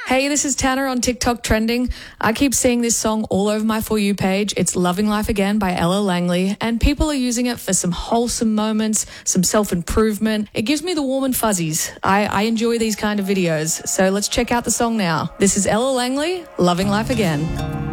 Hey, this is Tanner on TikTok Trending. I keep seeing this song all over my For You page. It's Loving Life Again by Ella Langley, and people are using it for some wholesome moments, some self-improvement. It gives me the warm and fuzzies. I enjoy these kind of videos. So let's check out the song now. This is Ella Langley, Loving Life Again.